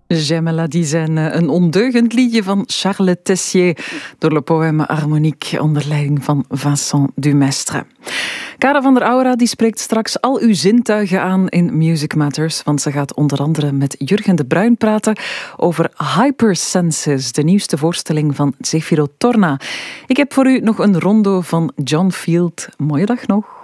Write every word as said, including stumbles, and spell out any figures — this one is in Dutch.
J'aime la dizaine, een ondeugend liedje van Charles Tessier door Le Poème Harmonique onder leiding van Vincent Dumestre. Kara van der Aura die spreekt straks al uw zintuigen aan in Music Matters, want ze gaat onder andere met Jurgen de Bruin praten over Hypersenses, de nieuwste voorstelling van Zefiro Torna. Ik heb voor u nog een rondo van John Field. Mooie dag nog.